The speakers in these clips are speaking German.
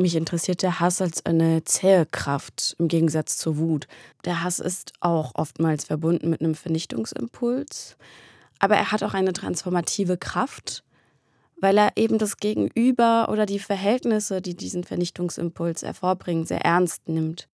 Mich interessiert der Hass als eine zähe Kraft im Gegensatz zur Wut. Der Hass ist auch oftmals verbunden mit einem Vernichtungsimpuls, aber er hat auch eine transformative Kraft, weil er eben das Gegenüber oder die Verhältnisse, die diesen Vernichtungsimpuls hervorbringen, sehr ernst nimmt.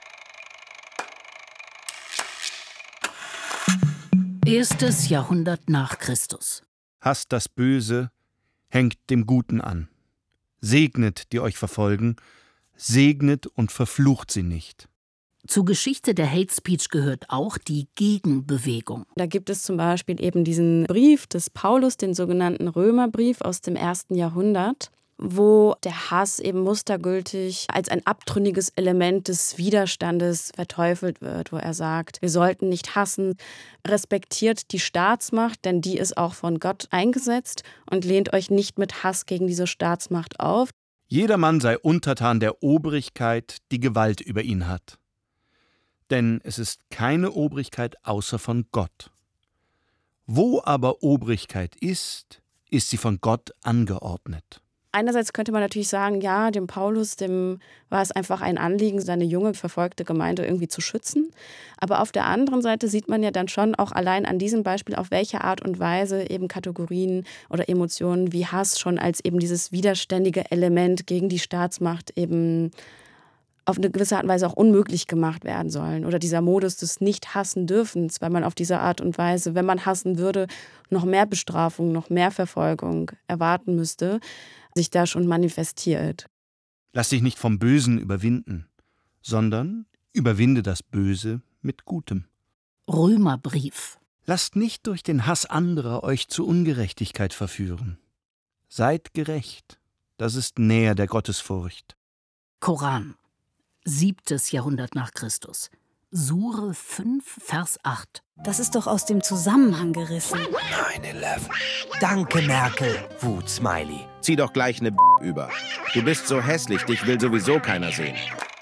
Erstes Jahrhundert nach Christus. Hasst das Böse, hängt dem Guten an. Segnet, die euch verfolgen, segnet und verflucht sie nicht. Zur Geschichte der Hate Speech gehört auch die Gegenbewegung. Da gibt es zum Beispiel eben diesen Brief des Paulus, den sogenannten Römerbrief aus dem 1. Jahrhundert, wo der Hass eben mustergültig als ein abtrünniges Element des Widerstandes verteufelt wird, wo er sagt, wir sollten nicht hassen, respektiert die Staatsmacht, denn die ist auch von Gott eingesetzt und lehnt euch nicht mit Hass gegen diese Staatsmacht auf. Jedermann sei untertan der Obrigkeit, die Gewalt über ihn hat. Denn es ist keine Obrigkeit außer von Gott. Wo aber Obrigkeit ist, ist sie von Gott angeordnet. Einerseits könnte man natürlich sagen, ja, dem Paulus, dem war es einfach ein Anliegen, seine junge, verfolgte Gemeinde irgendwie zu schützen. Aber auf der anderen Seite sieht man ja dann schon auch allein an diesem Beispiel, auf welche Art und Weise eben Kategorien oder Emotionen wie Hass schon als eben dieses widerständige Element gegen die Staatsmacht eben auf eine gewisse Art und Weise auch unmöglich gemacht werden sollen. Oder dieser Modus des Nicht-Hassen-Dürfens, weil man auf diese Art und Weise, wenn man hassen würde, noch mehr Bestrafung, noch mehr Verfolgung erwarten müsste, sich da schon manifestiert. Lass dich nicht vom Bösen überwinden, sondern überwinde das Böse mit Gutem. Römerbrief. Lasst nicht durch den Hass anderer euch zu Ungerechtigkeit verführen. Seid gerecht, das ist näher der Gottesfurcht. Koran. 7. Jahrhundert nach Christus. Sure 5, Vers 8. Das ist doch aus dem Zusammenhang gerissen. 9/11. Danke, Merkel. Wut-Smiley. Zieh doch gleich eine über. Du bist so hässlich, dich will sowieso keiner sehen.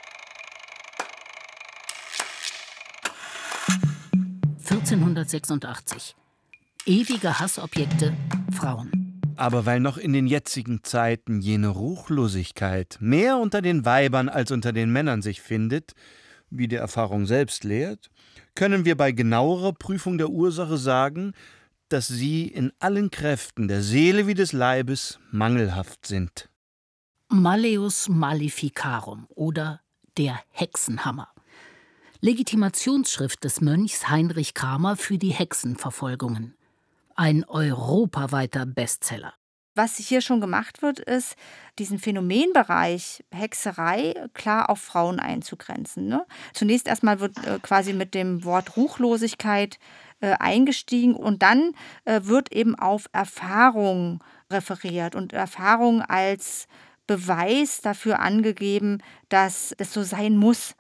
(1486). Ewige Hassobjekte, Frauen. Aber weil noch in den jetzigen Zeiten jene Ruchlosigkeit mehr unter den Weibern als unter den Männern sich findet, wie die Erfahrung selbst lehrt, können wir bei genauerer Prüfung der Ursache sagen, dass sie in allen Kräften der Seele wie des Leibes mangelhaft sind. Malleus Maleficarum oder der Hexenhammer. Legitimationsschrift des Mönchs Heinrich Kramer für die Hexenverfolgungen. Ein europaweiter Bestseller. Was hier schon gemacht wird, ist, diesen Phänomenbereich Hexerei klar auf Frauen einzugrenzen. Ne? Zunächst erstmal wird quasi mit dem Wort Ruchlosigkeit eingestiegen und dann wird eben auf Erfahrung referiert und Erfahrung als Beweis dafür angegeben, dass es so sein muss.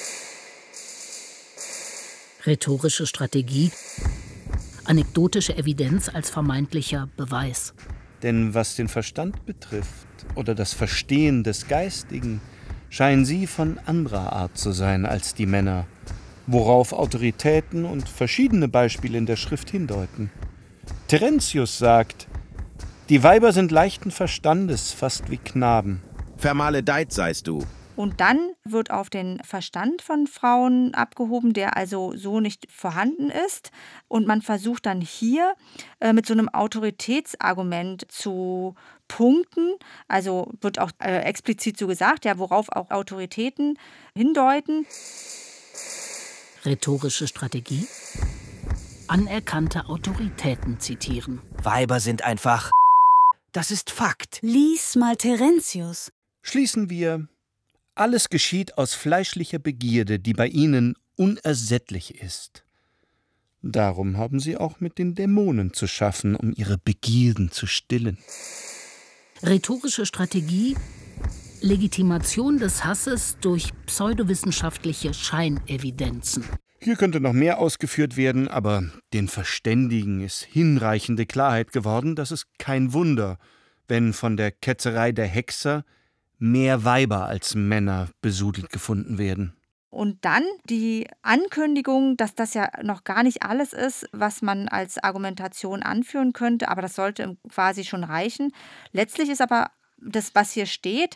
Rhetorische Strategie. Anekdotische Evidenz als vermeintlicher Beweis. Denn was den Verstand betrifft oder das Verstehen des Geistigen, scheinen sie von anderer Art zu sein als die Männer, worauf Autoritäten und verschiedene Beispiele in der Schrift hindeuten. Terentius sagt, die Weiber sind leichten Verstandes, fast wie Knaben. Vermaledeit seist du. Und dann wird auf den Verstand von Frauen abgehoben, der also so nicht vorhanden ist. Und man versucht dann hier mit so einem Autoritätsargument zu punkten. Also wird auch explizit so gesagt, ja, worauf auch Autoritäten hindeuten. Rhetorische Strategie. Anerkannte Autoritäten zitieren. Weiber sind einfach... Das ist Fakt. Lies mal Terentius. Schließen wir, alles geschieht aus fleischlicher Begierde, die bei ihnen unersättlich ist. Darum haben sie auch mit den Dämonen zu schaffen, um ihre Begierden zu stillen. Rhetorische Strategie. Legitimation des Hasses durch pseudowissenschaftliche Scheinevidenzen. Hier könnte noch mehr ausgeführt werden, aber den Verständigen ist hinreichende Klarheit geworden, dass es kein Wunder, wenn von der Ketzerei der Hexer mehr Weiber als Männer besudelt gefunden werden. Und dann die Ankündigung, dass das ja noch gar nicht alles ist, was man als Argumentation anführen könnte, aber das sollte quasi schon reichen. Letztlich ist aber das, was hier steht,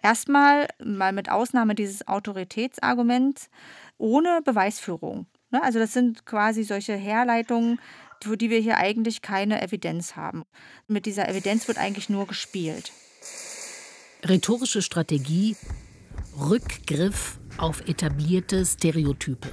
Erstmal mal mit Ausnahme dieses Autoritätsarguments ohne Beweisführung. Ne? Also das sind quasi solche Herleitungen, für die wir hier eigentlich keine Evidenz haben. Mit dieser Evidenz wird eigentlich nur gespielt. Rhetorische Strategie, Rückgriff auf etablierte Stereotype.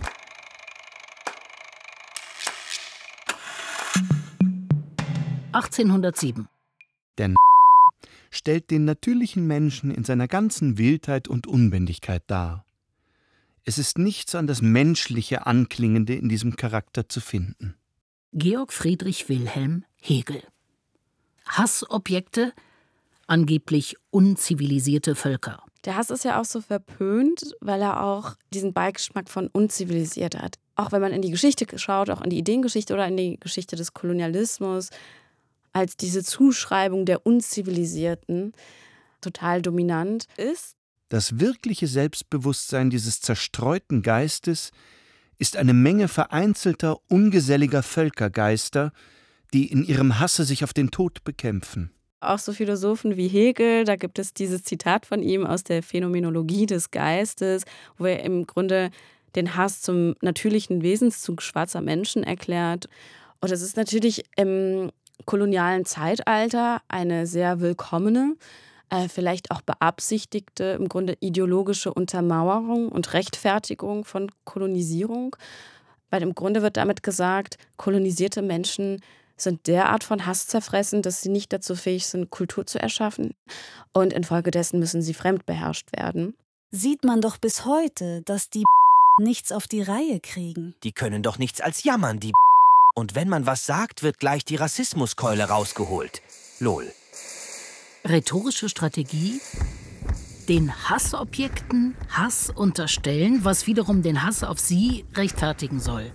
(1807) Der stellt den natürlichen Menschen in seiner ganzen Wildheit und Unbändigkeit dar. Es ist nichts an das Menschliche Anklingende in diesem Charakter zu finden. Georg Friedrich Wilhelm Hegel. Hassobjekte, angeblich unzivilisierte Völker. Der Hass ist ja auch so verpönt, weil er auch diesen Beigeschmack von unzivilisiert hat. Auch wenn man in die Geschichte schaut, auch in die Ideengeschichte oder in die Geschichte des Kolonialismus, als diese Zuschreibung der Unzivilisierten total dominant ist. Das wirkliche Selbstbewusstsein dieses zerstreuten Geistes ist eine Menge vereinzelter, ungeselliger Völkergeister, die in ihrem Hasse sich auf den Tod bekämpfen. Auch so Philosophen wie Hegel, da gibt es dieses Zitat von ihm aus der Phänomenologie des Geistes, wo er im Grunde den Hass zum natürlichen Wesenszug schwarzer Menschen erklärt. Und das ist natürlich im kolonialen Zeitalter eine sehr willkommene, vielleicht auch beabsichtigte, im Grunde ideologische Untermauerung und Rechtfertigung von Kolonisierung. Weil im Grunde wird damit gesagt, kolonisierte Menschen sind derart von Hass zerfressen, dass sie nicht dazu fähig sind, Kultur zu erschaffen. Und infolgedessen müssen sie fremdbeherrscht werden. Sieht man doch bis heute, dass die nichts auf die Reihe kriegen. Die können doch nichts als jammern, die. Und wenn man was sagt, wird gleich die Rassismuskeule rausgeholt. Lol. Rhetorische Strategie, den Hassobjekten Hass unterstellen, was wiederum den Hass auf sie rechtfertigen soll.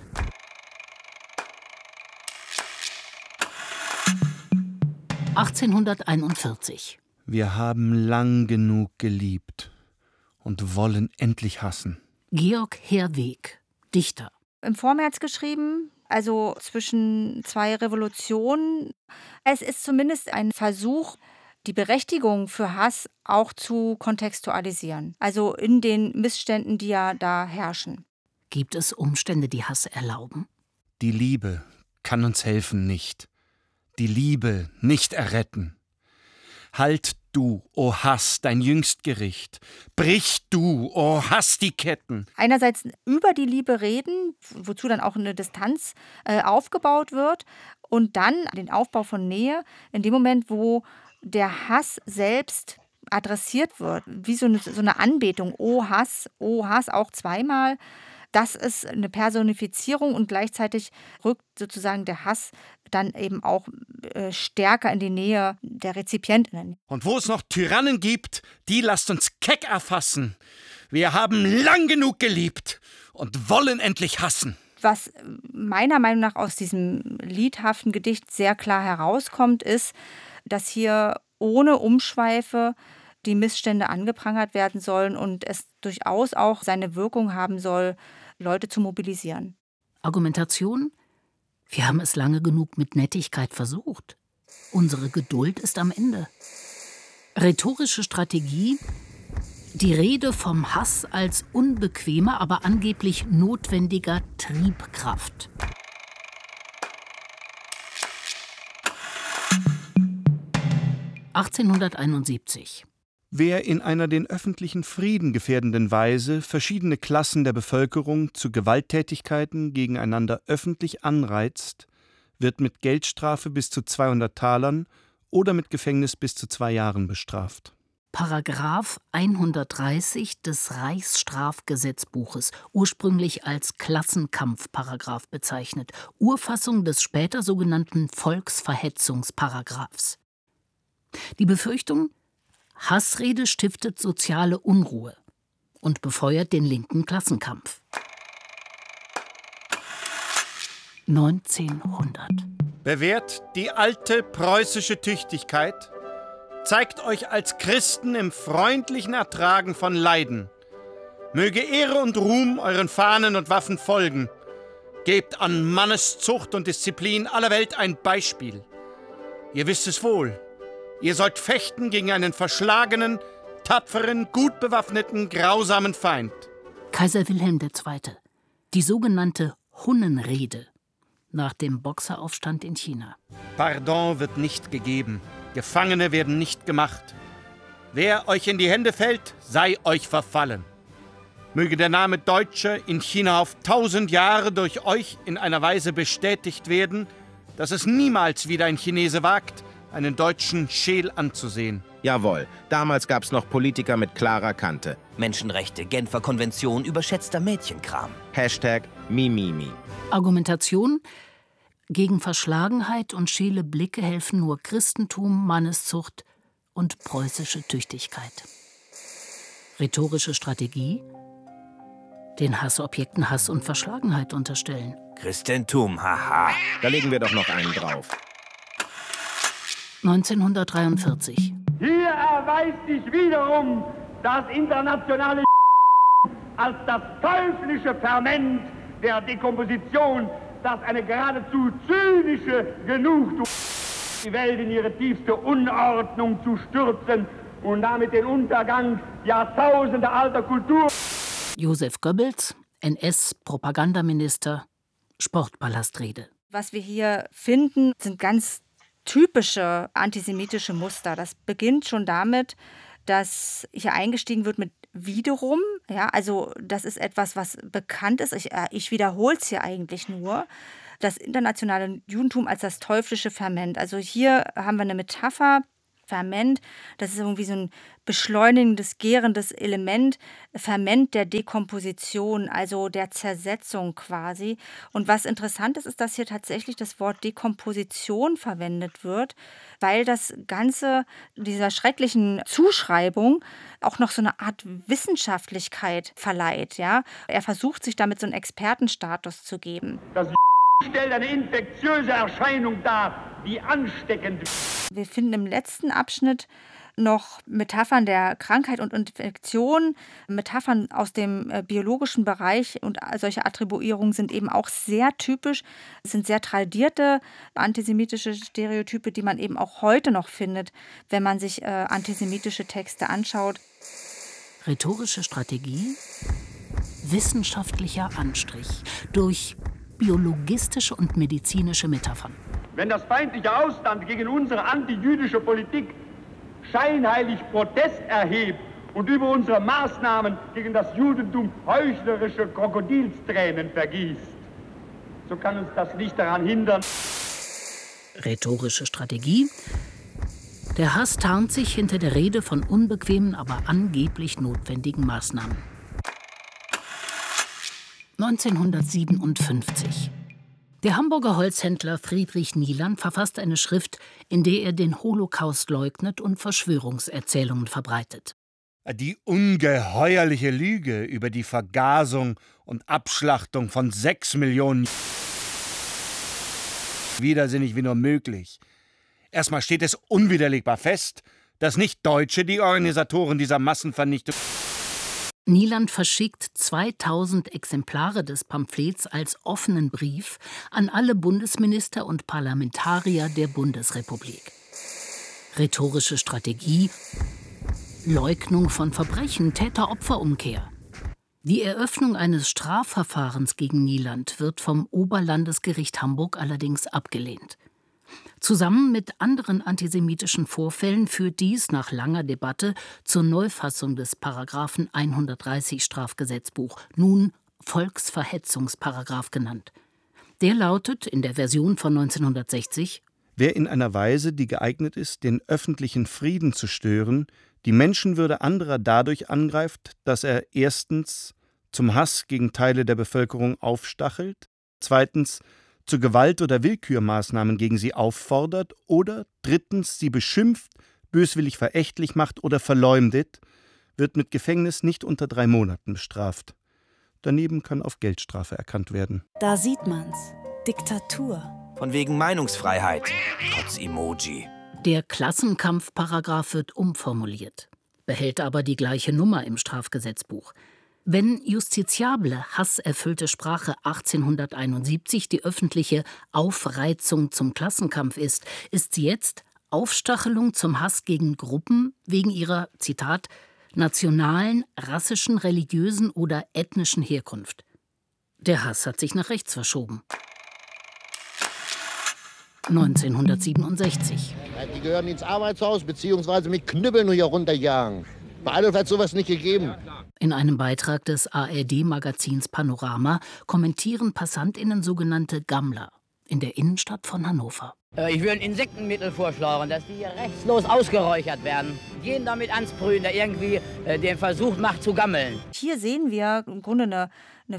(1841) Wir haben lang genug geliebt und wollen endlich hassen. Georg Herwegh, Dichter. Im Vormärz geschrieben, also zwischen zwei Revolutionen. Es ist zumindest ein Versuch, die Berechtigung für Hass auch zu kontextualisieren. Also in den Missständen, die ja da herrschen. Gibt es Umstände, die Hass erlauben? Die Liebe kann uns helfen nicht. Die Liebe nicht erretten. Halt du, o Hass, dein Jüngstgericht. Brich du, o Hass, die Ketten. Einerseits über die Liebe reden, wozu dann auch eine Distanz aufgebaut wird. Und dann den Aufbau von Nähe in dem Moment, wo der Hass selbst adressiert wird. Wie so eine Anbetung. O Hass, auch zweimal. Das ist eine Personifizierung und gleichzeitig rückt sozusagen der Hass dann eben auch stärker in die Nähe der Rezipientinnen. Und wo es noch Tyrannen gibt, die lasst uns keck erfassen. Wir haben lang genug geliebt und wollen endlich hassen. Was meiner Meinung nach aus diesem liedhaften Gedicht sehr klar herauskommt, ist, dass hier ohne Umschweife die Missstände angeprangert werden sollen und es durchaus auch seine Wirkung haben soll, Leute zu mobilisieren. Argumentation? Wir haben es lange genug mit Nettigkeit versucht. Unsere Geduld ist am Ende. Rhetorische Strategie? Die Rede vom Hass als unbequemer, aber angeblich notwendiger Triebkraft. (1871) Wer in einer den öffentlichen Frieden gefährdenden Weise verschiedene Klassen der Bevölkerung zu Gewalttätigkeiten gegeneinander öffentlich anreizt, wird mit Geldstrafe bis zu 200 Talern oder mit Gefängnis bis zu 2 Jahren bestraft. Paragraph 130 des Reichsstrafgesetzbuches, ursprünglich als Klassenkampfparagraph bezeichnet, Urfassung des später sogenannten Volksverhetzungsparagraphs. Die Befürchtung: Hassrede stiftet soziale Unruhe und befeuert den linken Klassenkampf. 1900. Bewährt die alte preußische Tüchtigkeit, zeigt euch als Christen im freundlichen Ertragen von Leiden. Möge Ehre und Ruhm euren Fahnen und Waffen folgen. Gebt an Manneszucht und Disziplin aller Welt ein Beispiel. Ihr wisst es wohl. Ihr sollt fechten gegen einen verschlagenen, tapferen, gut bewaffneten, grausamen Feind. Kaiser Wilhelm II. Die sogenannte Hunnenrede nach dem Boxeraufstand in China. Pardon wird nicht gegeben. Gefangene werden nicht gemacht. Wer euch in die Hände fällt, sei euch verfallen. Möge der Name Deutsche in China auf 1000 Jahre durch euch in einer Weise bestätigt werden, dass es niemals wieder ein Chinese wagt, einen Deutschen scheel anzusehen. Jawohl, damals gab's noch Politiker mit klarer Kante. Menschenrechte, Genfer Konvention, überschätzter Mädchenkram. Hashtag Mimimi. Argumentation: Gegen Verschlagenheit und scheele Blicke helfen nur Christentum, Manneszucht und preußische Tüchtigkeit. Rhetorische Strategie: Den Hassobjekten Hass und Verschlagenheit unterstellen. Christentum, haha. Da legen wir doch noch einen drauf. 1943. Hier erweist sich wiederum das internationale als das teuflische Ferment der Dekomposition, das eine geradezu zynische Genugtuung, die Welt in ihre tiefste Unordnung zu stürzen und damit den Untergang Jahrtausende alter Kultur. Josef Goebbels, NS-Propagandaminister, Sportpalastrede. Was wir hier finden, sind ganz typische antisemitische Muster. Das beginnt schon damit, dass hier eingestiegen wird mit wiederum. Ja, also das ist etwas, was bekannt ist. Ich wiederhole es hier eigentlich nur. Das internationale Judentum als das teuflische Ferment. Also hier haben wir eine Metapher. Ferment, das ist irgendwie so ein beschleunigendes, gärendes Element, Ferment der Dekomposition, also der Zersetzung quasi. Und was interessant ist, ist, dass hier tatsächlich das Wort Dekomposition verwendet wird, weil das Ganze dieser schrecklichen Zuschreibung auch noch so eine Art Wissenschaftlichkeit verleiht. Ja? Er versucht, sich damit so einen Expertenstatus zu geben. Das stellt eine infektiöse Erscheinung dar, die ansteckend ist. Wir finden im letzten Abschnitt noch Metaphern der Krankheit und Infektion, Metaphern aus dem biologischen Bereich, und solche Attribuierungen sind eben auch sehr typisch. Es sind sehr tradierte antisemitische Stereotype, die man eben auch heute noch findet, wenn man sich antisemitische Texte anschaut. Rhetorische Strategie: Wissenschaftlicher Anstrich durch biologistische und medizinische Metaphern. Wenn das feindliche Ausland gegen unsere antijüdische Politik scheinheilig Protest erhebt und über unsere Maßnahmen gegen das Judentum heuchlerische Krokodilstränen vergießt, so kann uns das nicht daran hindern. Rhetorische Strategie: Der Hass tarnt sich hinter der Rede von unbequemen, aber angeblich notwendigen Maßnahmen. 1957. Der Hamburger Holzhändler Friedrich Nieland verfasst eine Schrift, in der er den Holocaust leugnet und Verschwörungserzählungen verbreitet. Die ungeheuerliche Lüge über die Vergasung und Abschlachtung von 6 Millionen widersinnig wie nur möglich. Erstmal steht es unwiderlegbar fest, dass nicht Deutsche die Organisatoren dieser Massenvernichtung. Nieland verschickt 2000 Exemplare des Pamphlets als offenen Brief an alle Bundesminister und Parlamentarier der Bundesrepublik. Rhetorische Strategie: Leugnung von Verbrechen, Täter-Opfer-Umkehr. Die Eröffnung eines Strafverfahrens gegen Nieland wird vom Oberlandesgericht Hamburg allerdings abgelehnt. Zusammen mit anderen antisemitischen Vorfällen führt dies nach langer Debatte zur Neufassung des Paragraphen 130 Strafgesetzbuch, nun Volksverhetzungsparagraph genannt. Der lautet in der Version von 1960: Wer in einer Weise, die geeignet ist, den öffentlichen Frieden zu stören, die Menschenwürde anderer dadurch angreift, dass er erstens zum Hass gegen Teile der Bevölkerung aufstachelt, zweitens zu Gewalt- oder Willkürmaßnahmen gegen sie auffordert oder drittens sie beschimpft, böswillig verächtlich macht oder verleumdet, wird mit Gefängnis nicht unter 3 Monaten bestraft. Daneben kann auf Geldstrafe erkannt werden. Da sieht man's. Diktatur. Von wegen Meinungsfreiheit. Trotz Emoji. Der Klassenkampfparagraph wird umformuliert, behält aber die gleiche Nummer im Strafgesetzbuch. Wenn justiziable, hasserfüllte Sprache 1871 die öffentliche Aufreizung zum Klassenkampf ist sie jetzt Aufstachelung zum Hass gegen Gruppen wegen ihrer, Zitat, nationalen, rassischen, religiösen oder ethnischen Herkunft. Der Hass hat sich nach rechts verschoben. 1967. Die gehören ins Arbeitshaus bzw. mit Knüppeln hier runterjagen. Bei Adolf hat sowas nicht gegeben. In einem Beitrag des ARD-Magazins Panorama kommentieren PassantInnen sogenannte Gammler in der Innenstadt von Hannover. Ich würde ein Insektenmittel vorschlagen, dass die hier rechtslos ausgeräuchert werden. Jeden damit ansprühen, der irgendwie den Versuch macht zu gammeln. Hier sehen wir im Grunde eine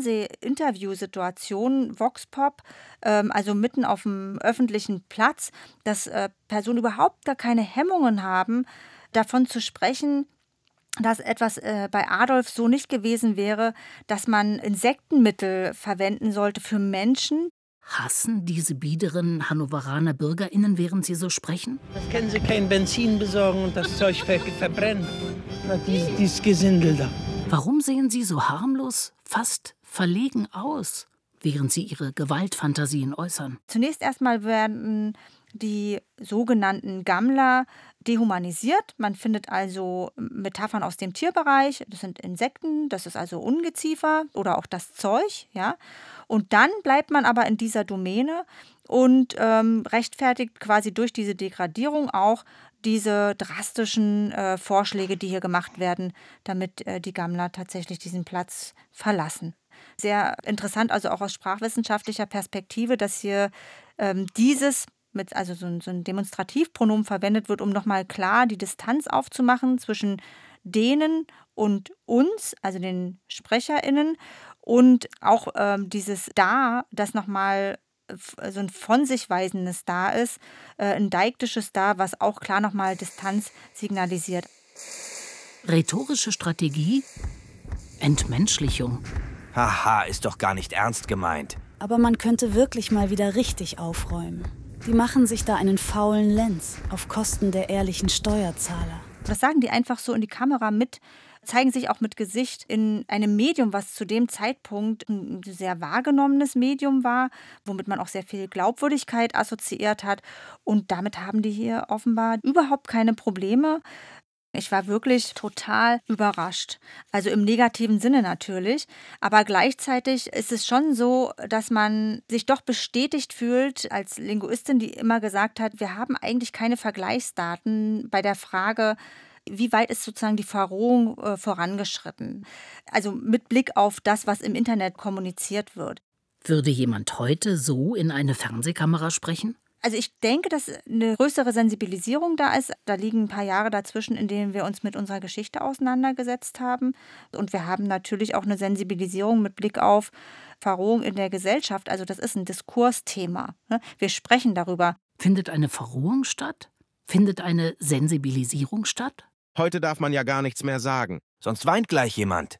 Fernseh-Interview-Situation, Voxpop, also mitten auf dem öffentlichen Platz, dass Personen überhaupt gar keine Hemmungen haben, davon zu sprechen, dass etwas bei Adolf so nicht gewesen wäre, dass man Insektenmittel verwenden sollte für Menschen. Hassen diese biederen Hannoveraner BürgerInnen, während sie so sprechen? Das können sie kein Benzin besorgen und das Zeug verbrennen. Na, dieses Gesindel da. Warum sehen sie so harmlos, fast verlegen aus, während sie ihre Gewaltfantasien äußern? Zunächst erstmal werden die sogenannten Gammler dehumanisiert. Man findet also Metaphern aus dem Tierbereich. Das sind Insekten, das ist also Ungeziefer oder auch das Zeug, ja. Und dann bleibt man aber in dieser Domäne und rechtfertigt quasi durch diese Degradierung auch diese drastischen Vorschläge, die hier gemacht werden, damit die Gammler tatsächlich diesen Platz verlassen. Sehr interessant, also auch aus sprachwissenschaftlicher Perspektive, dass hier dieses also so ein Demonstrativpronomen verwendet wird, um nochmal klar die Distanz aufzumachen zwischen denen und uns, also den SprecherInnen, und auch dieses Da, das nochmal so ein von sich weisendes Da ist, ein deiktisches Da, was auch klar nochmal Distanz signalisiert. Rhetorische Strategie? Entmenschlichung. Haha, ist doch gar nicht ernst gemeint. Aber man könnte wirklich mal wieder richtig aufräumen. Die machen sich da einen faulen Lenz auf Kosten der ehrlichen Steuerzahler. Das sagen die einfach so in die Kamera mit, zeigen sich auch mit Gesicht in einem Medium, was zu dem Zeitpunkt ein sehr wahrgenommenes Medium war, womit man auch sehr viel Glaubwürdigkeit assoziiert hat. Und damit haben die hier offenbar überhaupt keine Probleme. Ich war wirklich total überrascht. Also im negativen Sinne natürlich. Aber gleichzeitig ist es schon so, dass man sich doch bestätigt fühlt als Linguistin, die immer gesagt hat, wir haben eigentlich keine Vergleichsdaten bei der Frage, wie weit ist sozusagen die Verrohung vorangeschritten. Also mit Blick auf das, was im Internet kommuniziert wird. Würde jemand heute so in eine Fernsehkamera sprechen? Also ich denke, dass eine größere Sensibilisierung da ist. Da liegen ein paar Jahre dazwischen, in denen wir uns mit unserer Geschichte auseinandergesetzt haben. Und wir haben natürlich auch eine Sensibilisierung mit Blick auf Verrohung in der Gesellschaft. Also das ist ein Diskursthema. Wir sprechen darüber. Findet eine Verrohung statt? Findet eine Sensibilisierung statt? Heute darf man ja gar nichts mehr sagen. Sonst weint gleich jemand.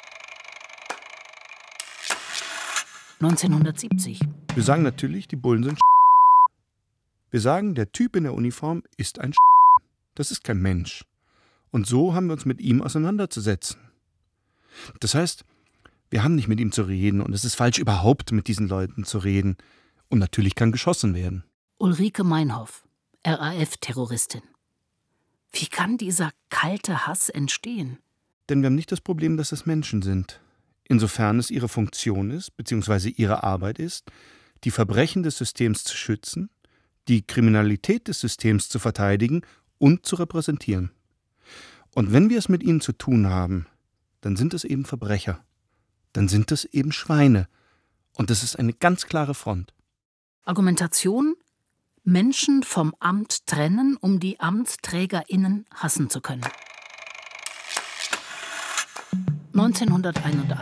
1970. Wir sagen natürlich, die Bullen sind Wir sagen, der Typ in der Uniform ist ein Das ist kein Mensch. Und so haben wir uns mit ihm auseinanderzusetzen. Das heißt, wir haben nicht mit ihm zu reden und es ist falsch, überhaupt mit diesen Leuten zu reden. Und natürlich kann geschossen werden. Ulrike Meinhoff, RAF-Terroristin. Wie kann dieser kalte Hass entstehen? Denn wir haben nicht das Problem, dass es Menschen sind. Insofern es ihre Funktion ist, beziehungsweise ihre Arbeit ist, die Verbrechen des Systems zu schützen, die Kriminalität des Systems zu verteidigen und zu repräsentieren. Und wenn wir es mit ihnen zu tun haben, dann sind es eben Verbrecher. Dann sind es eben Schweine. Und das ist eine ganz klare Front. Argumentation: Menschen vom Amt trennen, um die AmtsträgerInnen hassen zu können. 1981.